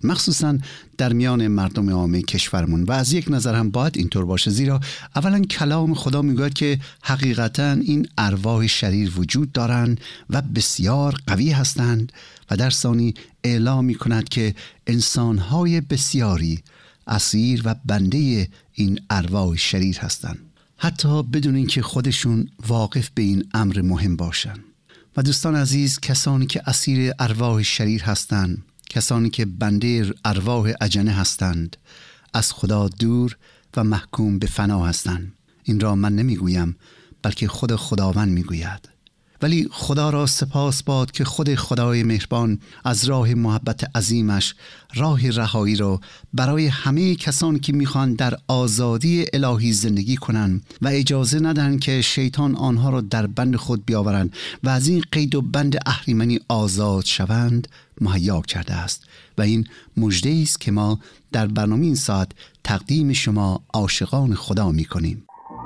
مخصوصا در میان مردم عامه کشورمون. و از یک نظر هم باید اینطور باشه، زیرا اولا کلام خدا میگوید که حقیقتا این ارواح شریر وجود دارند و بسیار قوی هستند، و در ثانی اعلام میکند که انسانهای بسیاری اسیر و بنده این ارواح شریر هستند، حتی بدون اینکه خودشون واقف به این امر مهم باشن. و دوستان عزیز، کسانی که اسیر ارواح شریر هستند، کسانی که بنده ارواح اجنه هستند، از خدا دور و محکوم به فنا هستند. این را من نمیگویم، بلکه خود خداوند میگوید. ولی خدا را سپاس باد که خود خدای مهربان از راه محبت عظیمش راه رهایی را برای همه کسانی که میخوان در آزادی الهی زندگی کنند و اجازه ندن که شیطان آنها را در بند خود بیاورند و از این قید و بند اهریمنی آزاد شوند مهیا کرده است. و این مژده است که ما در برنامه این ساعت تقدیم شما عاشقان خدا میکنیم.